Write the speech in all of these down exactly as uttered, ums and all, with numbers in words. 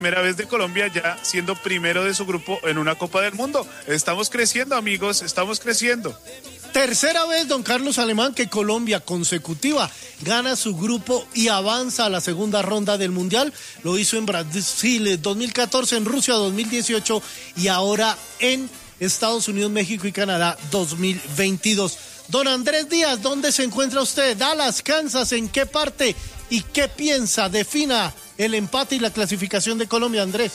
primera vez de Colombia ya siendo primero de su grupo en una Copa del Mundo. Estamos creciendo, amigos, estamos creciendo. Tercera vez, don Carlos Alemán, que Colombia consecutiva gana su grupo y avanza a la segunda ronda del Mundial. Lo hizo en Brasil dos mil catorce, en Rusia dos mil dieciocho y ahora en Estados Unidos, México y Canadá dos mil veintidós. Don Andrés Díaz, ¿dónde se encuentra usted? Dallas, Kansas, ¿en qué parte? ¿Y qué piensa? Defina el empate y la clasificación de Colombia, Andrés.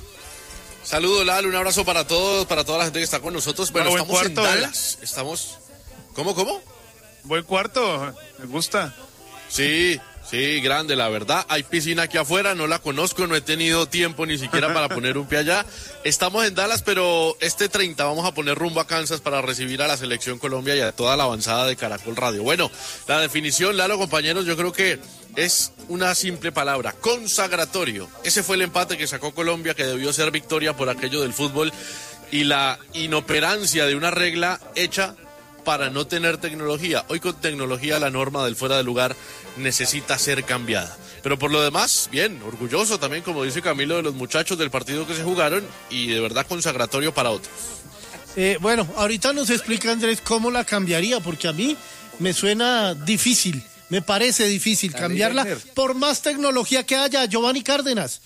Saludos, Lalo, un abrazo para todos, para toda la gente que está con nosotros. Bueno, bueno estamos cuarto, en Dallas, ¿eh? Estamos... ¿Cómo, cómo? Buen cuarto, me gusta. Sí, sí, grande, la verdad. Hay piscina aquí afuera, no la conozco, no he tenido tiempo ni siquiera para poner un pie allá. Estamos en Dallas, pero este treinta vamos a poner rumbo a Kansas para recibir a la Selección Colombia y a toda la avanzada de Caracol Radio. Bueno, la definición, Lalo, compañeros, yo creo que es una simple palabra, consagratorio. Ese fue el empate que sacó Colombia, que debió ser victoria por aquello del fútbol y la inoperancia de una regla hecha para no tener tecnología. Hoy con tecnología la norma del fuera de lugar necesita ser cambiada. Pero por lo demás, bien, orgulloso también, como dice Camilo, de los muchachos del partido que se jugaron y de verdad consagratorio para otros. Eh, bueno, ahorita nos explica Andrés cómo la cambiaría, porque a mí me suena difícil. Me parece difícil cambiarla por más tecnología que haya. Giovanni Cárdenas.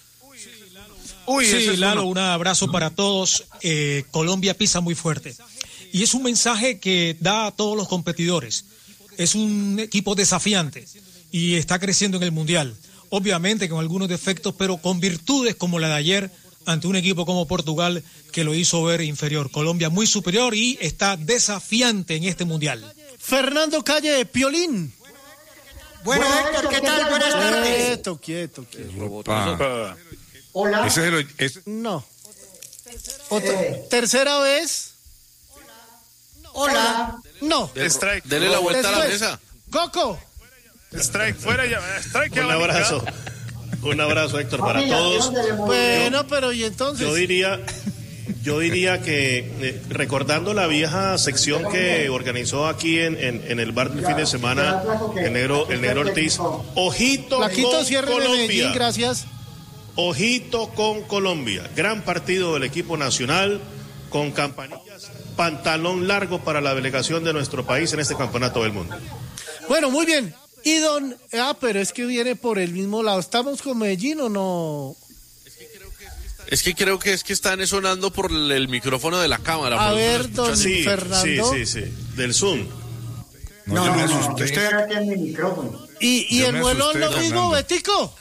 Uy, sí, Lalo, un abrazo para todos. Eh, Colombia pisa muy fuerte. Y es un mensaje que da a todos los competidores. Es un equipo desafiante y está creciendo en el Mundial. Obviamente con algunos defectos, pero con virtudes como la de ayer ante un equipo como Portugal que lo hizo ver inferior. Colombia muy superior y está desafiante en este Mundial. Fernando Calle, Piolín. Bueno, Héctor, ¿qué tal? Buenas tardes. Quieto, quieto, quieto. Hola. Ese es el, ese... No. Otra. Eh. Tercera vez. Hola. No. Strike. Dele la vuelta Después. a la mesa. Coco. Strike, fuera ya. Strike. Un abrazo. Un abrazo, Héctor, para todos. Bueno, pero ¿y entonces? Yo diría... Yo diría que, eh, recordando la vieja sección que organizó aquí en, en, en el bar del fin de semana, el negro, el negro Ortiz, ojito Plaquito, con cierre Colombia. de Medellín, gracias. Ojito con Colombia. Gran partido del equipo nacional, con campanillas, pantalón largo para la delegación de nuestro país en este campeonato del mundo. Bueno, muy bien. Y don... Ah, pero es que viene por el mismo lado. ¿Estamos con Medellín o no...? Es que creo que es que están sonando por el micrófono de la cámara. A ver, don sí, Fernando. Sí, sí, sí, del Zoom. No, No, no, no, no, no, estoy... en mi micrófono. ¿Y, y Yo el me muelón asusté, lo mismo, Fernando. Betico?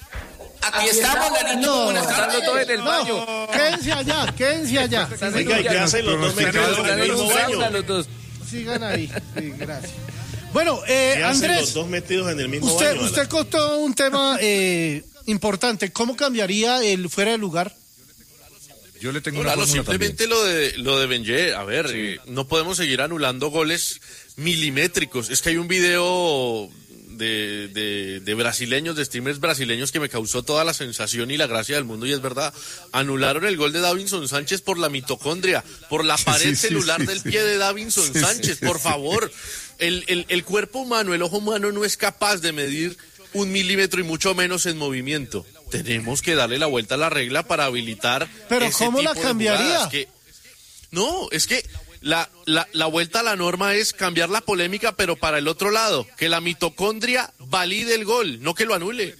Aquí estamos, Lalito. No, Buenas tardes. todo en el baño. No, quédense allá, quédense allá. Oiga, ¿y qué hacen los dos metidos en el mismo baño? Los dos. Sigan ahí. Sí, gracias. Bueno, eh, ¿Qué hacen Andrés, los dos metidos en el mismo usted, baño? usted costó un tema eh, importante. ¿Cómo cambiaría el fuera de lugar? Yo le tengo No, una Lalo, fórmula simplemente lo de lo de Benje, a ver, eh, no podemos seguir anulando goles milimétricos. Es que hay un video de, de, de brasileños, de streamers brasileños que me causó toda la sensación y la gracia del mundo, y es verdad, anularon el gol de Davinson Sánchez por la mitocondria, por la pared Sí, sí, celular sí, del sí. pie de Davinson Sí, Sánchez, sí, por sí. favor. El, el, el cuerpo humano, el ojo humano no es capaz de medir un milímetro y mucho menos en movimiento. Tenemos que darle la vuelta a la regla para habilitar. Pero ese ¿cómo la tipo de cambiaría? jugadas que... No, es que la, la, la vuelta a la norma es cambiar la polémica, pero para el otro lado, que la mitocondria valide el gol, no que lo anule.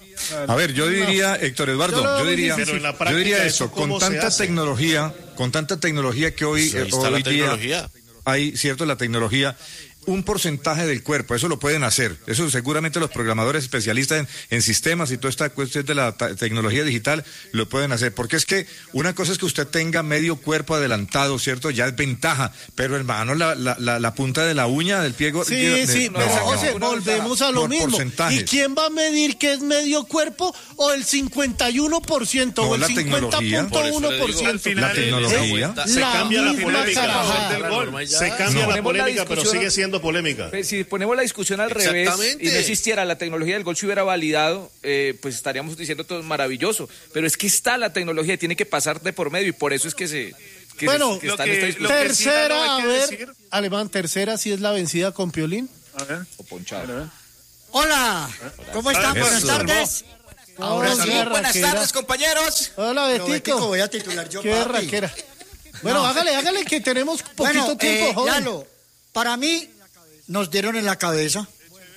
A ver, yo diría, Héctor Eduardo, Yo lo yo veo diría, Pero en la yo práctica, diría ¿eso eso, con cómo se tanta hace? tecnología, con tanta tecnología que hoy, Pues ahí eh, está la hoy día tecnología. hay, cierto, la tecnología, un porcentaje del cuerpo, eso lo pueden hacer, eso seguramente los programadores especialistas en, en sistemas y toda esta cuestión de la ta- tecnología digital lo pueden hacer, porque es que una cosa es que usted tenga medio cuerpo adelantado, ¿cierto? Ya es ventaja, pero hermano, la, la, la, la punta de la uña del pie... Sí, de- sí, no, pero no, José, no. volvemos a lo Por mismo. porcentajes. ¿Y quién va a medir que es medio cuerpo o el cincuenta y uno por ciento No, o el la cincuenta tecnología. punto uno por ciento? Al final, La tecnología. eh, Se La cambia la misma polémica. carajada. del gol. Se cambia No. la Ponemos la polémica, pero discusión- sigue siendo polémica. Pues, si ponemos la discusión al revés Exactamente. y no existiera la tecnología del gol, se hubiera validado, eh, pues estaríamos diciendo todo es maravilloso. Pero es que está la tecnología, tiene que pasar de por medio y por eso es que se que Bueno, se, que lo está en que- esta lo discusión. que sí, Lalo, Tercera, hay a que ver, decir- Alemán, tercera, si es la vencida con Piolín. A ver. O ponchado. Hola. ¿Cómo están? Eso. Buenas tardes. Ahora sí, buenas tardes, compañeros. Hola, Betico. Betico, voy a titular yo, Qué papi. raquera. Bueno, no. hágale, hágale, que tenemos poquito bueno, tiempo, eh, joven. Lalo, para mí, nos dieron en la cabeza.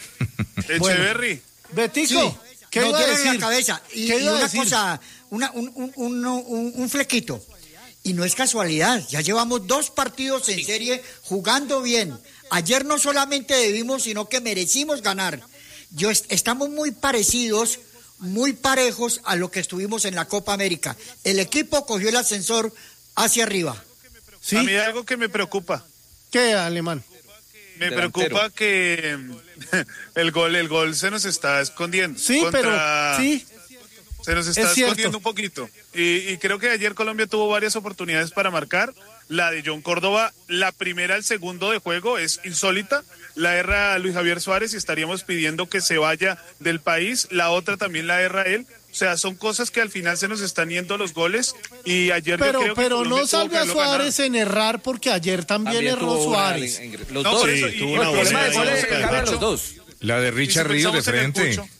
Echeverry. Betico, sí, ¿qué nos iba a dieron decir? en la cabeza. Y, ¿Qué y iba a una decir? cosa, una, un, un, un, un, un flequito. Y no es casualidad, ya llevamos dos partidos en serie jugando bien. Ayer no solamente debimos, sino que merecimos ganar. Yo est- estamos muy parecidos, muy parejos a lo que estuvimos en la Copa América. El equipo cogió el ascensor hacia arriba. ¿Sí? A mí hay algo que me preocupa. ¿Qué, Alemán? Me Delantero. preocupa que el gol, el gol se nos está escondiendo. Sí, contra- pero sí. Se nos está Es cierto. escondiendo un poquito. Y, y creo que ayer Colombia tuvo varias oportunidades para marcar. La de John Córdoba, la primera al segundo de juego, es insólita. La erra Luis Javier Suárez y estaríamos pidiendo que se vaya del país. La otra también la erra él. O sea, son cosas que al final se nos están yendo los goles. Y ayer Pero, yo creo que pero Colombia no tuvo salve que a haberlo Suárez ganado. en errar, porque ayer también, También erró tuvo una Suárez. en- en- los No, dos. por eso, Sí, y- tuvo y una el buena problema de de goles Oscar. del Cabe a Cucho. los dos. La de Y si Richard Ríos de pensamos en el frente. Cucho,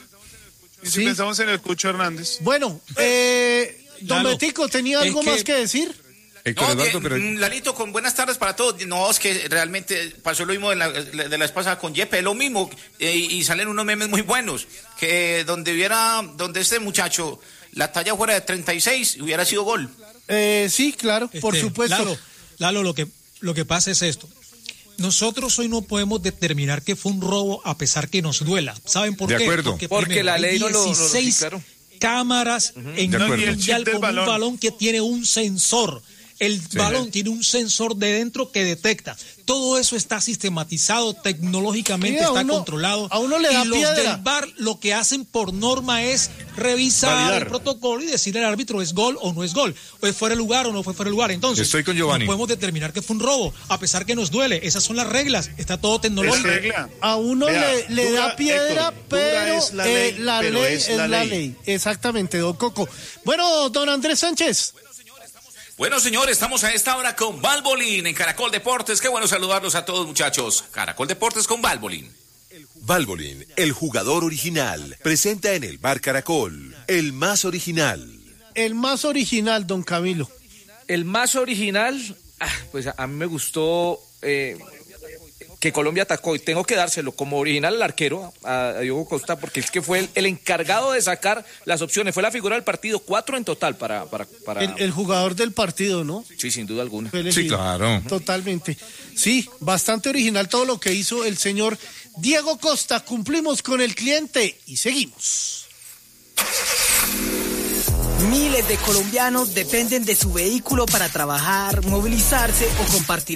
y si Sí. pensamos en el Cucho Hernández. Bueno, eh, don Lalo, Betico, ¿tenía es algo que- más que decir? Héctor No, Eduardo, que, pero mm, Lalito, con buenas tardes para todos. No, es que realmente pasó lo mismo de la, de la vez pasada con Yepe, lo mismo, eh, y salen unos memes muy buenos, que donde hubiera, donde este muchacho, la talla fuera de treinta y seis, hubiera sido gol. Eh, sí, claro, por Este, supuesto. Lalo, Lalo, lo que, lo que pasa es esto. Nosotros hoy no podemos determinar que fue un robo a pesar que nos duela. ¿Saben por De qué? acuerdo. Porque primero, la hay ley no lo- no lo- sí, dieciséis claro. cámaras en De un acuerdo. Y el mundial chip del con balón. un balón que tiene un sensor. El balón tiene un sensor de dentro que detecta. Todo eso está sistematizado, tecnológicamente Sí, a está uno- controlado. a uno le da y los piedra. del V A R lo que hacen por norma es revisar Validar. el protocolo y decirle al árbitro es gol o no es gol, o es fuera de lugar o no fue fuera de lugar. Entonces, Estoy con Giovanni. no podemos determinar que fue un robo, a pesar que nos duele. Esas son las reglas, está todo Es tecnológico. regla. A uno Vea, le, le dura, da piedra, Héctor, dura pero es la eh, ley, la pero ley es es la la ley. ley. Exactamente, don Coco. Bueno, don Andrés Sánchez. Bueno, señores, estamos a esta hora con Valvolín en Caracol Deportes. Qué bueno saludarlos a todos, muchachos. Caracol Deportes con Valvolín. Valvolín, el jugador original, presenta en el Bar Caracol, el más original. El más original, don Camilo. El más original, ah, pues a, a mí me gustó eh, que Colombia atacó, y tengo que dárselo como original al arquero, a, a Diego Costa, porque es que fue el, el encargado de sacar las opciones, fue la figura del partido, cuatro en total para... para, para... El, el jugador del partido, ¿no? Sí, sin duda alguna. Fue elegido. sí, claro. Totalmente. Sí, bastante original todo lo que hizo el señor Diego Costa. Cumplimos con el cliente y seguimos. Miles de colombianos dependen de su vehículo para trabajar, movilizarse o compartir